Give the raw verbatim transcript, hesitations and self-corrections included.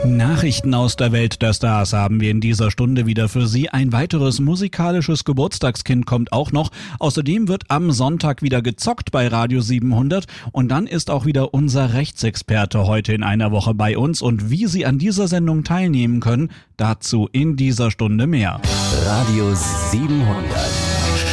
Nachrichten aus der Welt der Stars haben wir in dieser Stunde wieder für Sie. Ein weiteres musikalisches Geburtstagskind kommt auch noch. Außerdem wird am Sonntag wieder gezockt bei Radio siebenhundert und dann ist auch wieder unser Rechtsexperte heute in einer Woche bei uns. Und wie Sie an dieser Sendung teilnehmen können, dazu in dieser Stunde mehr. Radio siebenhundert.